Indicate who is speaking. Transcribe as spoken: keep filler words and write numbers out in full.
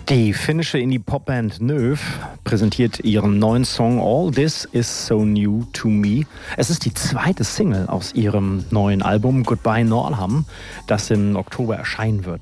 Speaker 1: Die finnische Indie-Pop-Band Növ präsentiert ihren neuen Song All This Is So New To Me. Es ist die zweite Single aus ihrem neuen Album Goodbye Norlham, das im Oktober erscheinen wird.